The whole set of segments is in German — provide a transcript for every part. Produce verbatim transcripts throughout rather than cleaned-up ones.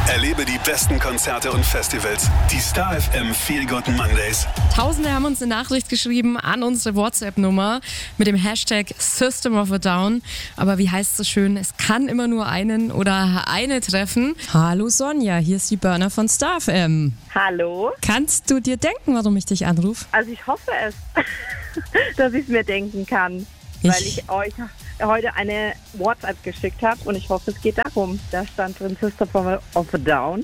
Erlebe die besten Konzerte und Festivals. Die Star F M Feel Good Mondays. Tausende haben uns eine Nachricht geschrieben an unsere WhatsApp-Nummer mit dem Hashtag System of a Down. Aber wie heißt es so schön, es kann immer nur einen oder eine treffen. Hallo Sonja, hier ist die Burner von Star F M. Hallo. Kannst du dir denken, warum ich dich anrufe? Also ich hoffe es, dass ich es mir denken kann, Ich- weil ich euch heute eine WhatsApp geschickt habe und ich hoffe, es geht darum. Da stand drin System of a Down.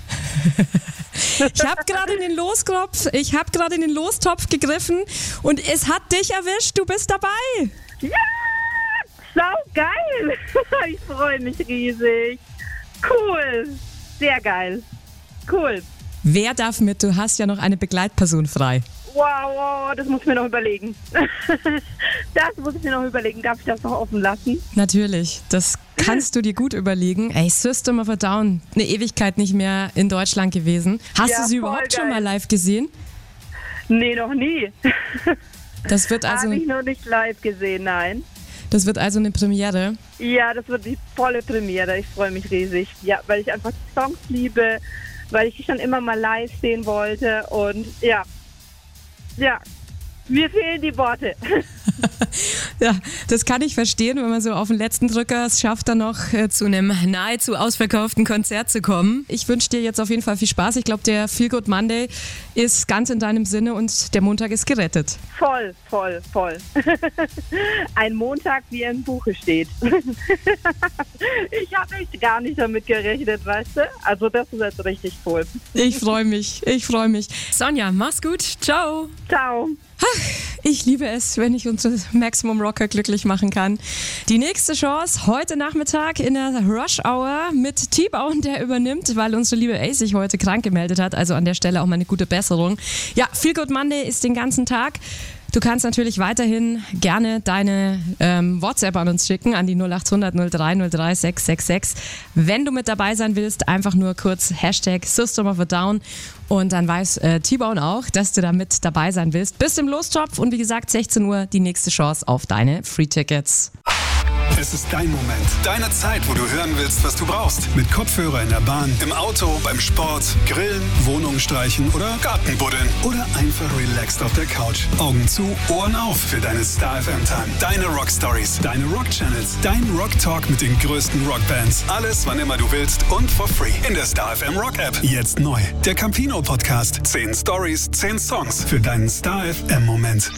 Ich habe gerade in den Lostopf, ich habe gerade in den Lostopf gegriffen und es hat dich erwischt. Du bist dabei. Ja, sau geil. Ich freue mich riesig. Cool, sehr geil. Cool. Wer darf mit? Du hast ja noch eine Begleitperson frei. Wow, wow, das muss ich mir noch überlegen. Das muss ich mir noch überlegen. Darf ich das noch offen lassen? Natürlich, das kannst du dir gut überlegen. Ey, System of a Down, eine Ewigkeit nicht mehr in Deutschland gewesen. Hast Ja, du sie voll überhaupt schon geil. mal live gesehen? Nee, noch nie. Das wird also, Habe ich noch nicht live gesehen, nein. das wird also eine Premiere. Ja, das wird die volle Premiere. Ich freue mich riesig. Ja, weil ich einfach die Songs liebe, weil ich die schon immer mal live sehen wollte und ja, ja, mir fehlen die Worte. Ja, das kann ich verstehen, wenn man so auf den letzten Drücker es schafft, dann noch äh, zu einem nahezu ausverkauften Konzert zu kommen. Ich wünsche dir jetzt auf jeden Fall viel Spaß. Ich glaube, der Feel Good Monday ist ganz in deinem Sinne und der Montag ist gerettet. Voll, voll, voll. Ein Montag, wie er im Buche steht. Ich habe echt gar nicht damit gerechnet, weißt du? Also das ist jetzt richtig cool. Ich freue mich, ich freue mich. Sonja, mach's gut. Ciao. Ciao. Ich liebe es, wenn ich unsere Maximum Rocker glücklich machen kann. Die nächste Chance heute Nachmittag in der Rush Hour mit T-Bone, der übernimmt, weil unsere liebe Ace sich heute krank gemeldet hat. Also an der Stelle auch mal eine gute Besserung. Ja, Feel Good Monday ist den ganzen Tag. Du kannst natürlich weiterhin gerne deine ähm, WhatsApp an uns schicken, an die null acht hundert null drei null drei sechs sechs sechs. Wenn du mit dabei sein willst, einfach nur kurz Hashtag System of a Down und dann weiß äh, T-Bone auch, dass du da mit dabei sein willst. Bis im Lostopf und wie gesagt, sechzehn Uhr die nächste Chance auf deine Free-Tickets. Es ist dein Moment, deine Zeit, wo du hören willst, was du brauchst. Mit Kopfhörer in der Bahn, im Auto, beim Sport, Grillen, Wohnung streichen oder Garten buddeln. Oder einfach relaxed auf der Couch. Augen zu, Ohren auf für deine Star F M-Time. Deine Rock-Stories, deine Rock-Channels, dein Rock-Talk mit den größten Rockbands. Alles, wann immer du willst und for free. In der Star F M Rock-App. Jetzt neu. Der Campino-Podcast. Zehn Stories, zehn Songs für deinen Star F M-Moment.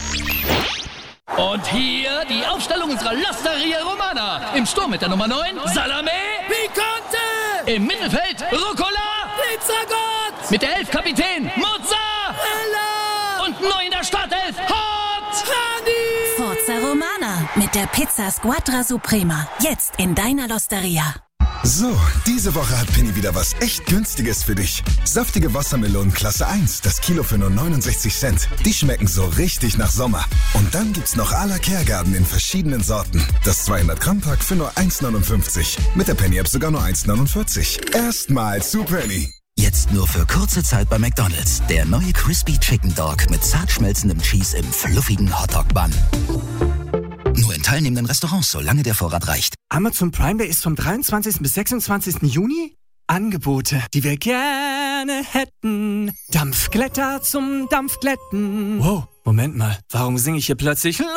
Und hier die Aufstellung unserer Losteria Romana. Im Sturm mit der Nummer neun, Salame. Picante! Im Mittelfeld, Rucola. Pizzagott! Mit der elf Kapitän, Mozzarella. Und neu in der Startelf, Hot. Honey! Forza Romana mit der Pizza Squadra Suprema. Jetzt in deiner Losteria. So, diese Woche hat Penny wieder was echt Günstiges für dich. Saftige Wassermelonen Klasse eins, das Kilo für nur neunundsechzig Cent. Die schmecken so richtig nach Sommer. Und dann gibt's noch à la Kehrgarten in verschiedenen Sorten. Das zweihundert Gramm Pack für nur eins neunundfünfzig. Mit der Penny App sogar nur eins neunundvierzig. Erstmal zu Penny. Jetzt nur für kurze Zeit bei McDonald's. Der neue Crispy Chicken Dog mit zart schmelzendem Cheese im fluffigen Hotdog-Bun. Nur in teilnehmenden Restaurants, solange der Vorrat reicht. Amazon Prime Day ist vom dreiundzwanzigsten bis sechsundzwanzigsten Juni. Angebote, die wir gerne hätten. Dampfglätter zum Dampfglätten. Wow, Moment mal, warum singe ich hier plötzlich